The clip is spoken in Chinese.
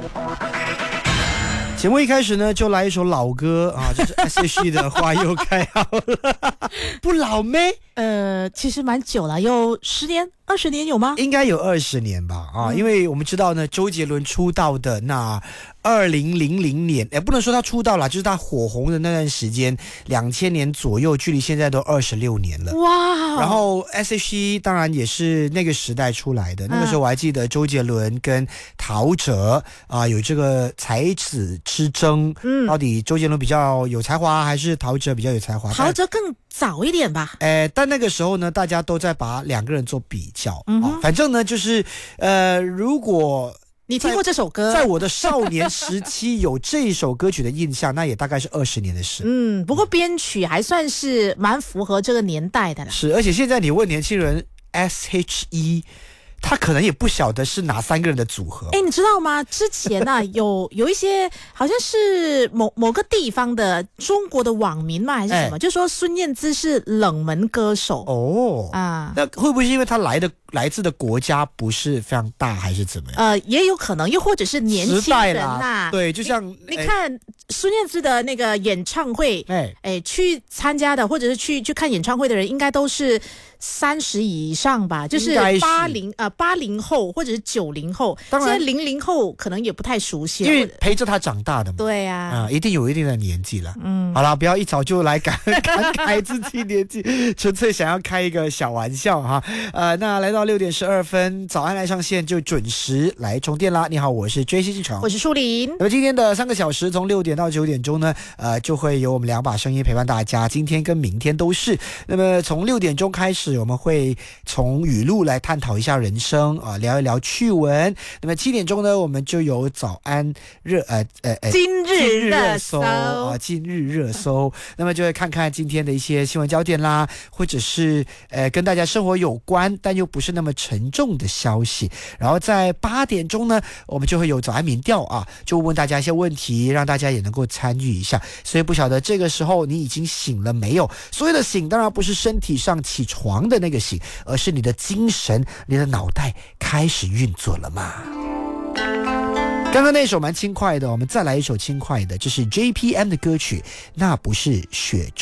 节目一开始呢，就来一首老歌啊，就是 S.H.E 的《花又开好了》，不老咩？ 其实蛮久了，有10年、20年有吗？ 应该有20年吧啊，因为我们知道呢，周杰伦出道的那2000年，不能说他出道了，就是他火红的那段时间，2000年左右，距离现在都26年了。 哇！ 然后 S.H.E 当然也是那个时代出来的，那个时候我还记得周杰伦跟陶喆有这个才子之争，到底周杰伦比较有才华还是陶喆比较有才华？ 陶喆更早一点吧。 但那个时候呢，大家都在把两个人做比较。反正呢，就是如果你听过这首歌， 在我的少年时期有这首歌曲的印象，那也大概是20年的事。 不过编曲还算是蛮符合这个年代的啦。 是，而且现在你问年轻人 S.H.E，他可能也不晓得是哪3个人的组合。 你知道吗？之前啊，有一些好像是某个地方的中国的网民嘛，还是什么，就说孙燕姿是冷门歌手。那会不会是因为他来自的国家不是非常大，还是怎么样？也有可能，又或者是年轻人啊。 对，就像你看孙燕姿的那个演唱会，去参加的或者是去看演唱会的人，应该都是30以上吧，就是80后或者是90后，现在00后可能也不太熟悉， 因为陪着他长大的嘛。 对啊， 一定有一定的年纪了。好啦，不要一早就来感慨自己年纪，纯粹想要开一个小玩笑哈。那来到6点12分，早安来上线就准时来充电啦。你好，我是 JC 志成， 我是舒琳。 那么今天的3个小时，从6点到9点钟呢，就会有我们2把声音陪伴大家，今天跟明天都是。那么从6点钟开始，我们会从语录来探讨一下人生聊一聊趣闻。那么7点钟呢，我们就有早安今日热搜今日热搜。那么就会看看今天的一些新闻焦点啦，或者是跟大家生活有关但又不是那么沉重的消息。然后在8点钟呢，我们就会有早安民调就问大家一些问题，让大家也能够参与一下。所以不晓得这个时候你已经醒了没有？所谓的醒当然不是身体上起床的那个醒，而是你的精神、你的脑袋开始运作了吗？刚刚那首蛮轻快的，我们再来一首轻快的，这是 JPM 的歌曲，那不是雪。